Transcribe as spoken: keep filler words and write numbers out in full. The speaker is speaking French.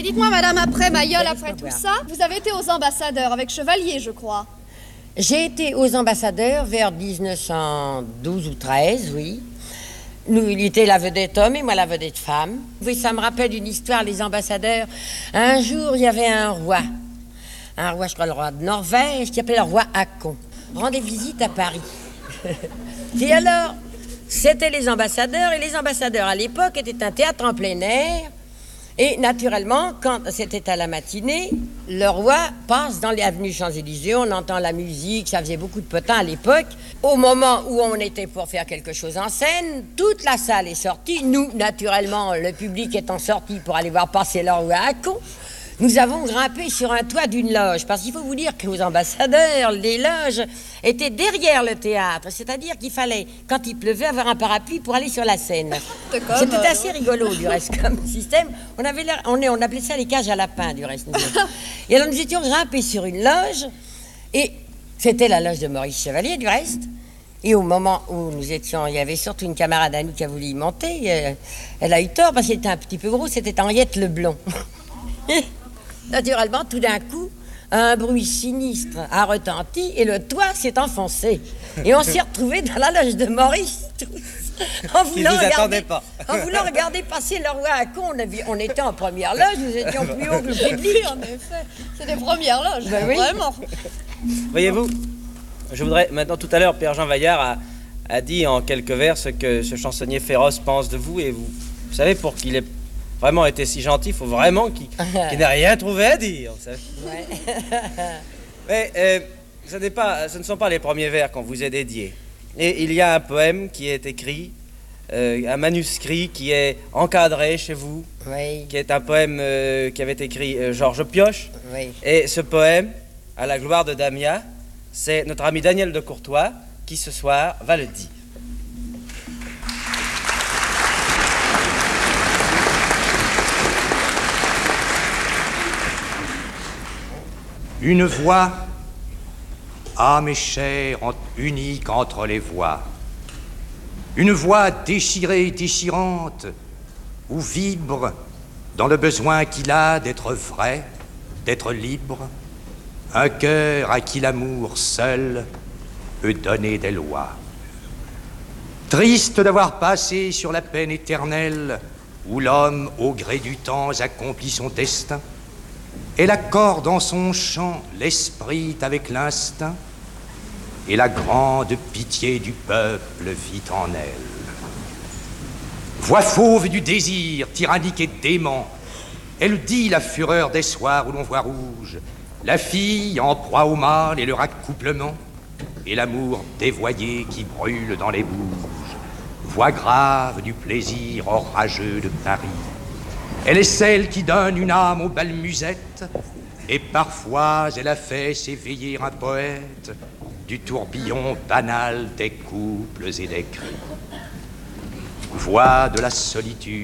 Dites-moi, madame, après Mayol, après tout voir. ça, vous avez été aux ambassadeurs avec Chevalier, je crois. J'ai été aux ambassadeurs vers dix-neuf cent douze ou treize, oui. Nous, il était la vedette homme et moi la vedette femme. Oui, ça me rappelle une histoire, les ambassadeurs. Un jour, il y avait un roi. Un roi, je crois, le roi de Norvège, qui appelait le roi Hakon. Rendait visite à Paris. Et alors, c'était les ambassadeurs, et les ambassadeurs, à l'époque, étaient un théâtre en plein air. Et naturellement, quand c'était à la matinée, le roi passe dans les avenues Champs-Élysées, on entend la musique, ça faisait beaucoup de potins à l'époque. Au moment où on était pour faire quelque chose en scène, toute la salle est sortie. Nous, naturellement, le public étant sorti pour aller voir passer le roi Hakon, nous avons grimpé sur un toit d'une loge, parce qu'il faut vous dire qu'aux ambassadeurs, les loges étaient derrière le théâtre, c'est-à-dire qu'il fallait, quand il pleuvait, avoir un parapluie pour aller sur la scène. C'était euh... assez rigolo, du reste, comme système. On, avait l'air, on, est, on appelait ça les cages à lapins, du reste. Et alors, nous étions grimpés sur une loge, et c'était la loge de Maurice Chevalier, du reste. Et au moment où nous étions, il y avait surtout une camarade à nous qui a voulu y monter. Euh, elle a eu tort, parce qu'elle était un petit peu grosse, c'était Henriette Leblond. Naturellement, tout d'un coup, un bruit sinistre a retenti et le toit s'est enfoncé. Et on s'est retrouvés dans la loge de Maurice, tous, en voulant, regarder, pas. en voulant regarder passer le roi Hakon. On, avait, on était en première loge, nous étions plus haut que le public. Oui, en effet, c'est des premières loges, Ben oui. Vraiment. Voyez-vous, je voudrais... Maintenant, tout à l'heure, Père Jean Vaillard a, a dit en quelques vers ce que ce chansonnier féroce pense de vous. Et vous, vous savez, pour qu'il ait vraiment été si gentil, il faut vraiment qu'il qu'il n'ait rien trouvé à dire. Vous savez. Ouais. Mais euh, ce, n'est pas, ce ne sont pas les premiers vers qu'on vous est dédiés. Et il y a un poème qui est écrit, euh, un manuscrit qui est encadré chez vous, Oui. qui est un poème euh, qui avait écrit euh, Georges Pioche. Oui. Et ce poème, à la gloire de Damia, c'est notre ami Daniel de Courtois qui ce soir va le dire. Une voix, âme et chair unique entre les voix. Une voix déchirée et déchirante, où vibre, dans le besoin qu'il a d'être vrai, d'être libre, un cœur à qui l'amour seul peut donner des lois. Triste d'avoir passé sur la peine éternelle, où l'homme, au gré du temps, accomplit son destin, elle accorde en son chant l'esprit avec l'instinct, et la grande pitié du peuple vit en elle. Voix fauve du désir, tyrannique et dément, elle dit la fureur des soirs où l'on voit rouge, la fille en proie au mal et leur accouplement, et l'amour dévoyé qui brûle dans les bouges. Voix grave du plaisir orageux de Paris. Elle est celle qui donne une âme aux balmusettes, et parfois elle a fait s'éveiller un poète du tourbillon banal des couples et des cris. Voix de la solitude.